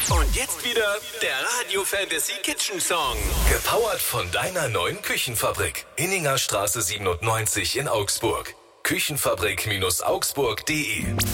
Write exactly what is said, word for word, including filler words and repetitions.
Und jetzt wieder der Radio Fantasy Kitchen Song. Gepowert von deiner neuen Küchenfabrik. Inningerstraße siebenundneunzig in Augsburg. Küchenfabrik Augsburg punkt de